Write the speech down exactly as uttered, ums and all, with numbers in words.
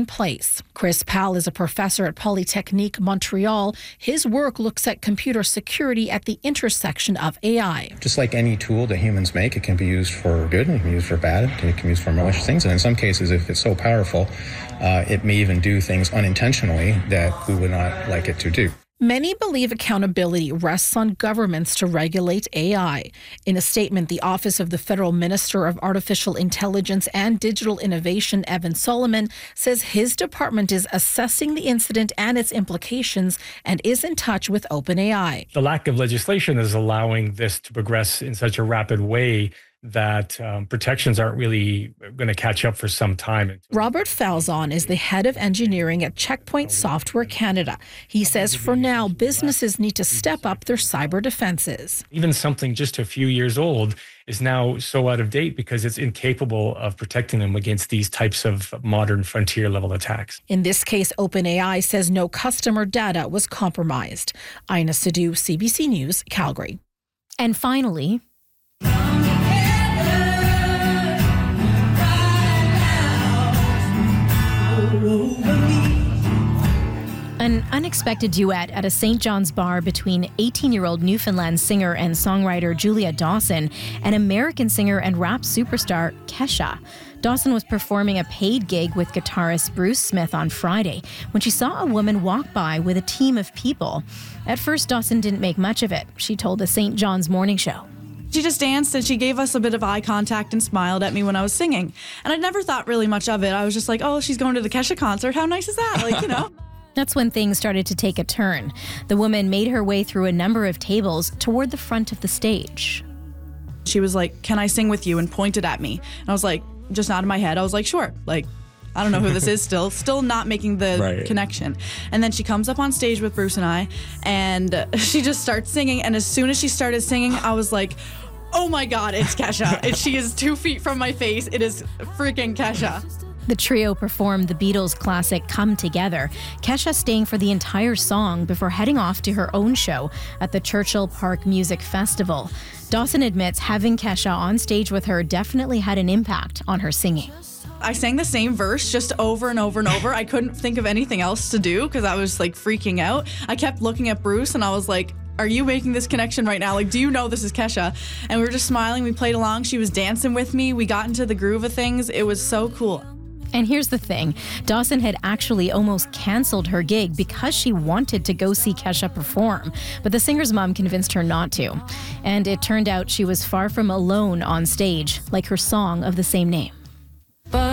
place. Chris Pal is a professor at Polytechnique Montreal. His work looks at computer security at the intersection of A I. Just like any tool that humans make, it can be used for good and it can be used for bad, it can be used for malicious things. And in some cases, if it's so powerful, uh, it may even do things unintentionally that we would not like it to do. Many believe accountability rests on governments to regulate A I. In a statement, the Office of the Federal Minister of Artificial Intelligence and Digital Innovation, Evan Solomon, says his department is assessing the incident and its implications and is in touch with OpenAI. The lack of legislation is allowing this to progress in such a rapid way that um, protections aren't really going to catch up for some time. Robert Falzon is the head of engineering at Checkpoint Software Canada. He says for now, businesses need to step up their cyber defenses. Even something just a few years old is now so out of date because it's incapable of protecting them against these types of modern frontier level attacks. In this case, OpenAI says no customer data was compromised. Ina Sidhu, C B C News, Calgary. And finally, an unexpected duet at a Saint John's bar between eighteen-year-old Newfoundland singer and songwriter Julia Dawson and American singer and rap superstar Kesha. Dawson was performing a paid gig with guitarist Bruce Smith on Friday when she saw a woman walk by with a team of people. At first, Dawson didn't make much of it. She told the Saint John's Morning Show. She just danced and she gave us a bit of eye contact and smiled at me when I was singing. And I'd never thought really much of it. I was just like, oh, she's going to the Kesha concert. How nice is that? Like, you know. That's when things started to take a turn. The woman made her way through a number of tables toward the front of the stage. She was like, can I sing with you? And pointed at me. And I was like, just nodded my head. I was like, sure. Like, I don't know who this is still. Still not making the right connection. And then she comes up on stage with Bruce and I, and she just starts singing. And as soon as she started singing, I was like, oh my God, it's Kesha. And she is two feet from my face. It is freaking Kesha. The trio performed the Beatles classic Come Together, Kesha staying for the entire song before heading off to her own show at the Churchill Park Music Festival. Dawson admits having Kesha on stage with her definitely had an impact on her singing. I sang the same verse just over and over and over. I couldn't think of anything else to do because I was like freaking out. I kept looking at Bruce and I was like, are you making this connection right now? Like, do you know this is Kesha? And we were just smiling. We played along. She was dancing with me. We got into the groove of things. It was so cool. And here's the thing, Dawson had actually almost canceled her gig because she wanted to go see Kesha perform, but the singer's mom convinced her not to. And it turned out she was far from alone on stage, like her song of the same name.